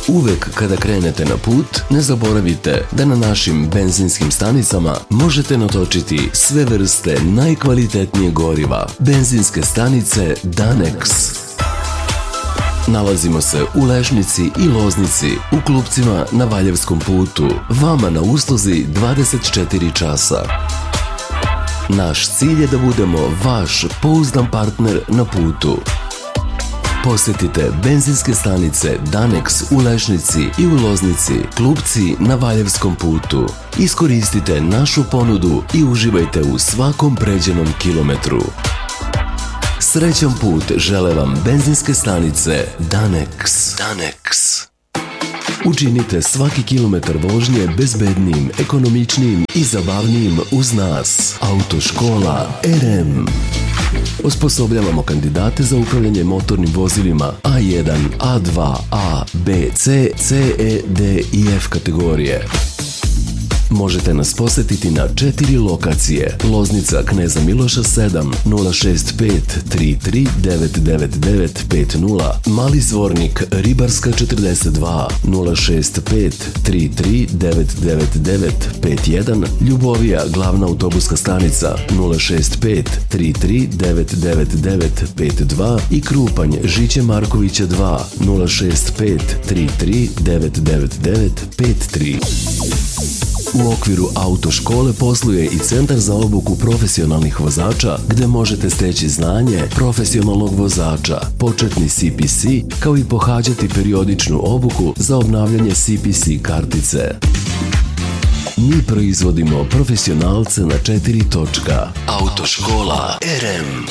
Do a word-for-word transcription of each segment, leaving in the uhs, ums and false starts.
Uvek kada krenete na put, ne zaboravite da na našim benzinskim stanicama možete natočiti sve vrste najkvalitetnije goriva. Benzinske stanice Danex. Nalazimo se u Lešnici i Loznici, u Klupcima na Valjevskom putu, vama na usluzi dvadeset četiri časa. Naš cilj je da budemo vaš pouzdan partner na putu. Posjetite benzinske stanice Danex u Lešnici i u Loznici, Klupci na Valjevskom putu. Iskoristite našu ponudu i uživajte u svakom pređenom kilometru. Srećan put žele vam benzinske stanice Danex. Danex. Učinite svaki kilometar vožnje bezbednijim, ekonomičnijim i zabavnijim uz nas. Autoškola R M. Osposobljavamo kandidate za upravljanje motornim vozilima A jedan, A dva, A, B, C, C, E, D i F kategorije. Možete nas posetiti na četiri lokacije. Loznica Kneza Miloša sedam, nula šest pet tri tri devet devet devet pet nula, Mali Zvornik Ribarska četrdeset dva, nula šest pet tri tri devet devet devet pet jedan, Ljubovija Glavna autobuska stanica nula šest pet tri tri devet devet devet pet dva i Krupanj Žiće Markovića dva, nula šest pet tri tri devet devet devet pet tri. U okviru autoškole posluje i Centar za obuku profesionalnih vozača, gde možete steći znanje profesionalnog vozača, početni C P C, kao i pohađati periodičnu obuku za obnavljanje C P C kartice. Mi proizvodimo profesionalce na četiri točka. Autoškola R M.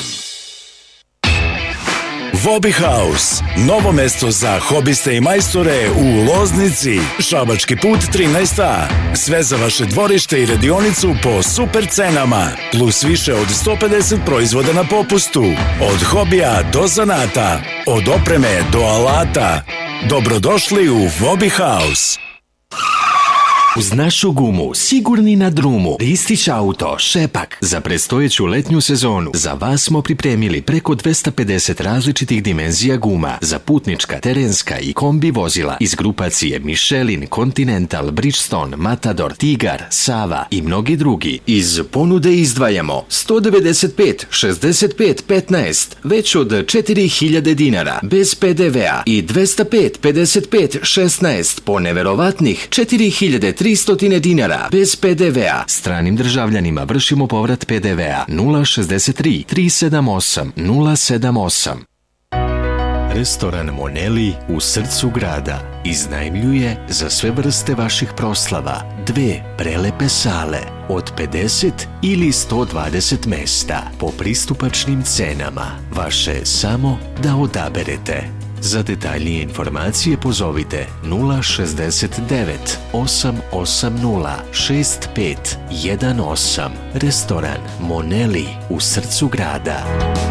Vobi House, novo mesto za hobiste i majstore u Loznici, Šabački put trinaest A. Sve za vaše dvorište i radionicu po super cenama, plus više od sto pedeset proizvoda na popustu. Od hobija do zanata, od opreme do alata. Dobrodošli u Vobi House. Uz našu gumu, sigurni na drumu, Ristić auto, Šepak. Za predstojeću letnju sezonu za vas smo pripremili preko dvesta pedeset različitih dimenzija guma za putnička, terenska i kombi vozila iz grupacije Michelin, Continental, Bridgestone, Matador, Tigar, Sava i mnogi drugi. Iz ponude izdvajamo sto devedeset pet šezdeset pet petnaest već od četiri hiljade dinara bez P D V A i dvesta pet pedeset pet šesnaest po neverovatnih četiri hiljade tristo dinara bez P D V A. Stranim državljanima vršimo povrat P D V A nula šezdeset tri tri sedam osam nula sedam osam. Restoran Moneli u srcu grada iznajmljuje za sve vrste vaših proslava dve prelepe sale od pedeset ili sto dvadeset mesta po pristupačnim cenama. Vaše je samo da odaberete. Za detaljnije informacije pozovite nula šezdeset devet osam osam nula šest pet jedan osam. Restoran Moneli u srcu grada.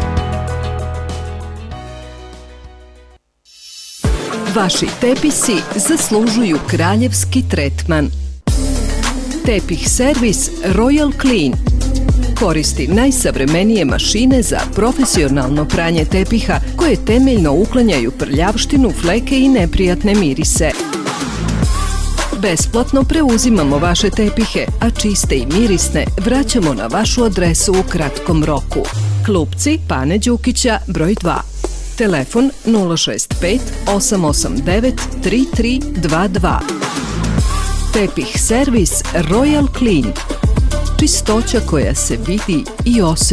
Vaši tepisi zaslužuju kraljevski tretman. Tepih servis Royal Clean koristi najsavremenije mašine za profesionalno pranje tepiha koje temeljno uklanjaju prljavštinu, fleke i neprijatne mirise. Besplatno preuzimamo vaše tepihe, a čiste i mirisne vraćamo na vašu adresu u kratkom roku. Klupci Pane Đukića broj dva. Telefon nula šest pet osam osam devet tri tri dva dva. Tepih servis Royal Clean. Čistoća koja se vidi i osjeća.